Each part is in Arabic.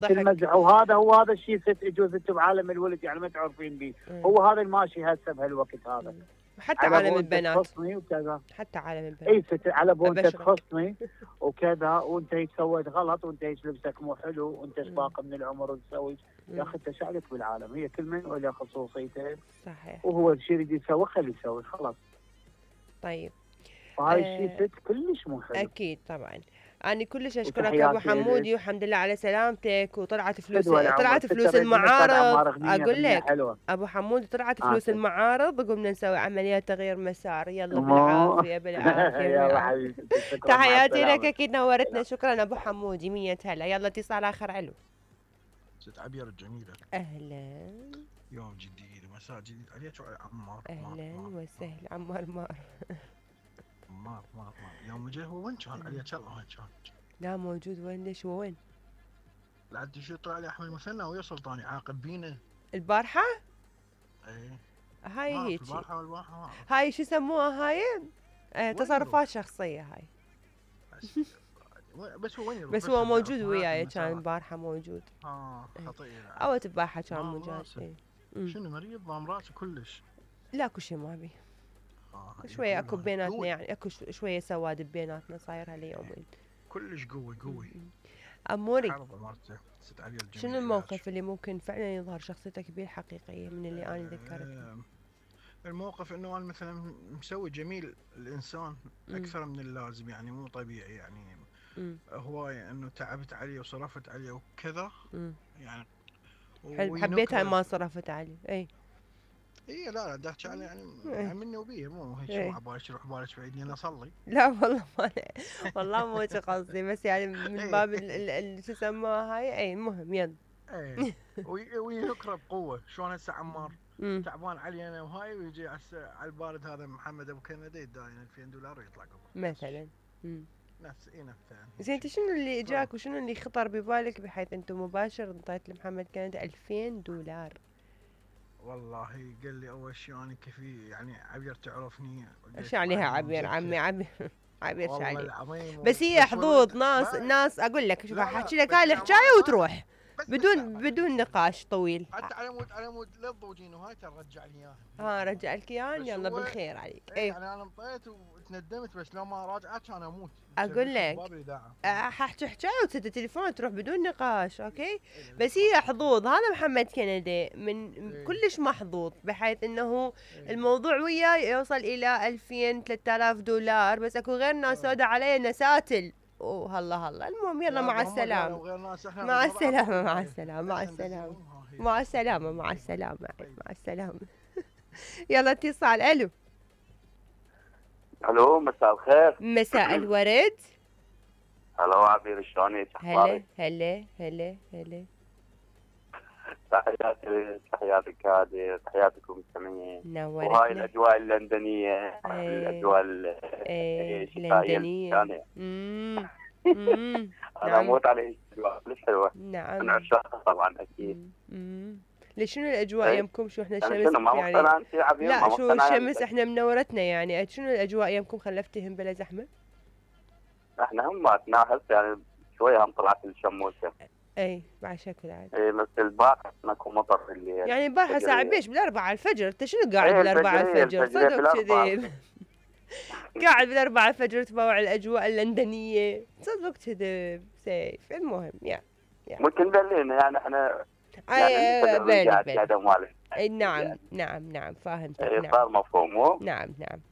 المزح. وهذا هو هذا الشيء يجوز انتم بعالم الولد يعني ما تعرفين به. هو هذا الماشي هسه بهالوقت هذا. حتى عالم البنات تخصني وكذا. حتى عالم البنات. اي ست على بو انت تخصني وكذا، وانت هيك سويت غلط، وانت هيك لبسك مو حلو، وانت ايش باقي من العمر وتسوي. يا اخي انت شعلك بالعالم، هي كل من وله خصوصيته. صحيح. وهو الشيء اللي يسوي خليه يسوي خلاص. طيب. فهاي الشيء ست كلش مو حلو. اكيد طبعا. أنا كلش أشكرك أبو حمودي، والحمد لله على سلامتك. وطلعت فلوس المعارض. أقول لك أبو حمودي طلعت فلوس المعارض، وقمنا نسوي عمليات تغيير مسار. يلا بالعافية بالعافية. تحياتي لك، أكيد نورتنا. شكرا أبو حمودي، 100 هلا. يلا اتصال آخر. علو ست عبير الجميلة، أهلا. يوم جديد مساء جديد عليك عمار. أهلا وسهلا عمار. مار يوم جاي هو وين كان عليك؟ الله وين كان؟ لا موجود. وين؟ ليش هو وين؟ لعد شو طلع لي احمد مثنى ويا سلطاني عاقب بينا البارحة. ايه هاي هيك البارحة هاي شو يسموها هاي؟ تصرفات شخصية هاي. بس هو وين؟ بس هو موجود وياي، كان البارحة موجود. خطير. اوت البارحة كان موجود. شنو مريض ضام راسه كلش؟ لا كل شيء ما بي. شوية اكو بيناتنا يعني اكو شوية سواد بيناتنا صاير هاليومين. كلش قوي. اموري شنو الموقف اللي ممكن فعلا يظهر شخصيتك به الحقيقية من اللي انا ذكرته؟ الموقف انه انا مثلا مسوي جميل الانسان اكثر من اللازم، يعني مو طبيعي يعني. هواية انه تعبت عليه وصرفت عليه وكذا يعني. حبيتها ما صرفت عليه. اي لا دحكي على يعني مني وبيه، مو هيك شو عبالك يروح بالك بعيدني انا اصلي. لا والله ما والله مو قصدي، بس يعني من باب شو يسموها هاي. المهم يلا. وينكره بقوه. شلون هسه عمار تعبان علي انا وهاي، ويجي على البارد هذا محمد ابو كندي يداين $2000 ويطلع قبل مثلا. نفس يعني. زين انت شنو اللي اجاك وشنو اللي خطر ببالك بحيث انتم مباشر انطيت لمحمد كندي $2000؟ والله قال لي اول شيء انا كفي يعني عبير تعرفني. ايش عليها عبير عمي عبير ايش عليه؟ بس هي بس حظوظ ناس اقول لك. شوف احكي لك هاي الحكايه وتروح بدون نقاش طويل. حتى على مود لا تضوجين وهاي ترجع لي اياها. رجع لك اياها. يلا بالخير عليك. يعني انا انطيت وتندمت، بس لو ما راجعت كان اموت. اقول لك ححكي حكايه وتسد التليفون تروح بدون نقاش. اوكي. بس هي حظوظ. هذا محمد كندي من كلش محظوظ، بحيث انه الموضوع وياه يوصل الى $2000-3000. بس اكو غير ناس سودا عليه نساتل. هلا المهم يلا مع السلامة. مع السلامة. يلا اتصال. الو مساء الخير. مساء الورد. هلا عبير شلونك؟ هلا تحياتك هذه تحياتكم المستمعين. نورتنا. وهاي الاجواء اللندنيه الاجواء اللندنيه. انا اموت على الاجواء الحلوه. نعم. انا عشاقها طبعا اكيد. ليش شنو الاجواء يمكم؟ شو احنا الشمس يعني لا شو الشمس احنا منورتنا يعني. شنو الاجواء يمكم خلفتهم بلا زحمه؟ احنا هم هسه يعني شويه هم طلعت الشموسه. بعد شكل عاد. بس البارحه ماكو مطر الليل. يعني البارحه الساعه بيش ب4 الفجر. انت شنو قاعد ب4 الفجر؟ صدق كذب. قاعد ب4 الفجر تبوع الاجواء اللندنيه. صدق كذب سيف. المهم ممكن دلينا يعني احنا بالي. نعم فاهمتك. صار مفهوم. نعم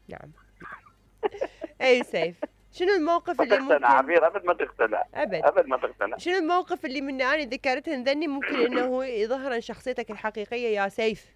سيف. شنو الموقف اللي ممكن عبير ابد ما تقتنع. شنو الموقف اللي من اني ذكرته ذني ممكن انه يظهر عن شخصيتك الحقيقيه يا سيف؟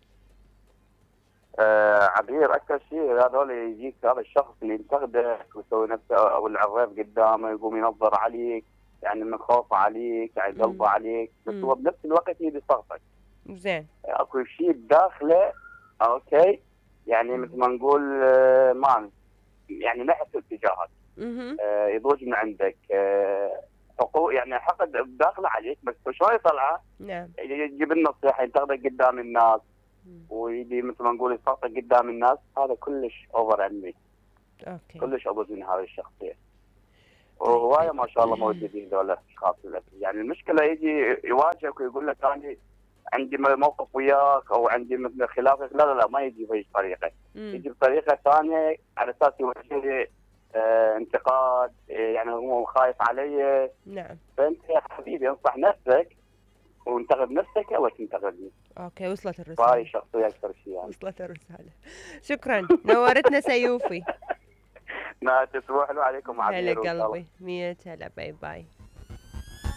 عبير اكثر شيء هذول يجيك هذا الشخص اللي ينتقدك ويسوي نفسه او العريف قدامه يقوم ينظر عليك، يعني من خوفه عليك يعني قلبه عليك، بس هو بنفس الوقت يبي يصغرك. زين. اكو شيء بداخله اوكي يعني مثل ما نقول ما يعني نحس اتجاهك. يضوج من عندك حقوق يعني حقد داخله عليك، بس شلون يطلعه؟ نعم. يجيب النصيحه ينتقدك قدام الناس ويجي مثل ما نقول يسقطك قدام الناس. هذا كلش اوفر عندي. اوكي. كلش ابوز من هذه الشخصيه. وهوايه ما شاء الله موجودين ذول الاشخاص يعني المشكله يجي يواجهك ويقول لك انا عندي موقف وياك او عندي مثل خلافك، لا ما يجي بهيج طريقه، يجي بطريقه ثانيه على اساس يوجه لي انتقاد، يعني هو خايف علي. نعم. فانت يا حبيبي انصح نفسك وانتقد نفسك ولا تنتقدني. اوكي وصلت الرساله. هاي شخصيه اكثر شيء يعني. وصلت الرساله. شكرا نورتنا سيوفي. ما تسمح له عليكم عبير. هلا قلبي 100 هلا باي باي.